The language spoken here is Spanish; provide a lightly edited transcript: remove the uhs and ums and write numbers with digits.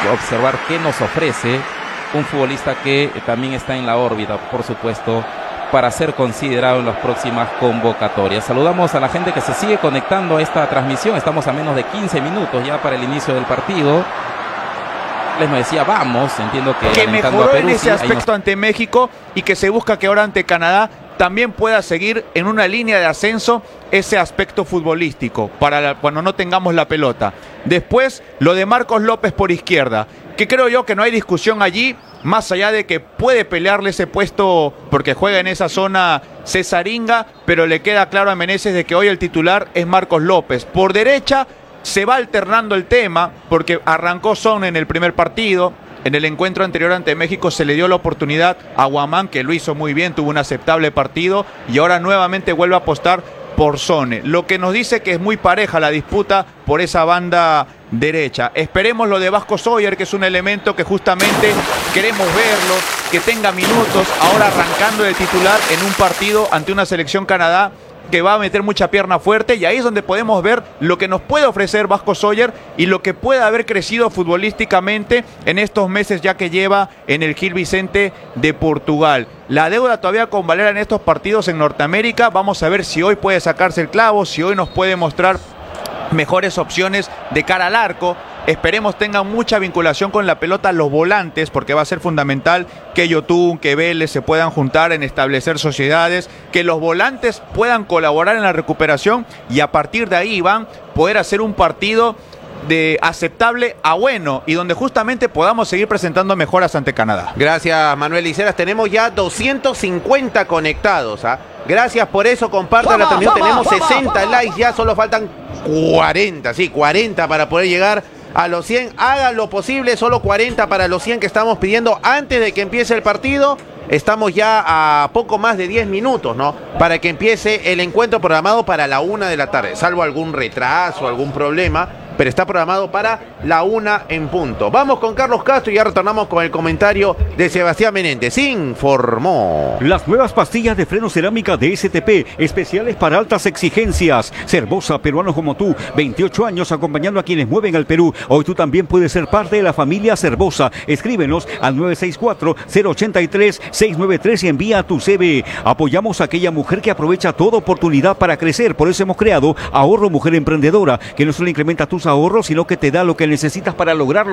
observar qué nos ofrece un futbolista que también está en la órbita, por supuesto, para ser considerado en las próximas convocatorias. Saludamos a la gente que se sigue conectando a esta transmisión. Estamos a menos de 15 minutos ya para el inicio del partido. Les decía, vamos, entiendo que mejoró a Perú, en ese aspecto ante México y que se busca que ahora ante Canadá también pueda seguir en una línea de ascenso ese aspecto futbolístico para cuando no tengamos la pelota. Después, lo de Marcos López por izquierda, que creo yo que no hay discusión allí, más allá de que puede pelearle ese puesto porque juega en esa zona Cesaringa, pero le queda claro a Meneses de que hoy el titular es Marcos López. Por derecha se va alternando el tema porque arrancó Son en el primer partido. En el encuentro anterior ante México se le dio la oportunidad a Guamán, que lo hizo muy bien, tuvo un aceptable partido y ahora nuevamente vuelve a apostar por Sone. Lo que nos dice que es muy pareja la disputa por esa banda derecha. Esperemos lo de Vasco Sawyer, que es un elemento que justamente queremos verlo, que tenga minutos, ahora arrancando de titular en un partido ante una selección Canadá que va a meter mucha pierna fuerte, y ahí es donde podemos ver lo que nos puede ofrecer Vasco Sawyer y lo que puede haber crecido futbolísticamente en estos meses ya que lleva en el Gil Vicente de Portugal. La deuda todavía con Valera en estos partidos en Norteamérica. Vamos a ver si hoy puede sacarse el clavo, si hoy nos puede mostrar mejores opciones de cara al arco. Esperemos tengan mucha vinculación con la pelota los volantes, porque va a ser fundamental que Yotun, que Vélez se puedan juntar en establecer sociedades, que los volantes puedan colaborar en la recuperación y a partir de ahí van a poder hacer un partido de aceptable a bueno y donde justamente podamos seguir presentando mejoras ante Canadá. Gracias, Manuel Liceras. Tenemos ya 250 conectados, ¿ah? Gracias por eso, compartan la transmisión. Tenemos 60 likes, ya solo faltan 40, sí, 40 para poder llegar a los 100. Hagan lo posible, solo 40 para los 100 que estamos pidiendo antes de que empiece el partido. Estamos ya a poco más de 10 minutos, ¿no? Para que empiece el encuentro programado para la 1 de la tarde, salvo algún retraso, algún problema, pero está programado para la 1 en punto. Vamos con Carlos Castro y ya retornamos con el comentario de Sebastián Menéndez. Informó. Las nuevas pastillas de freno cerámica de STP, especiales para altas exigencias. Cervosa, peruanos como tú, 28 años acompañando a quienes mueven al Perú. Hoy tú también puedes ser parte de la familia Cervosa. Escríbenos al 964-083-693 y envía tu CV. Apoyamos a aquella mujer que aprovecha toda oportunidad para crecer. Por eso hemos creado Ahorro Mujer Emprendedora, que no solo incrementa tus ahorros, sino que te da lo que necesitas para lograrlo.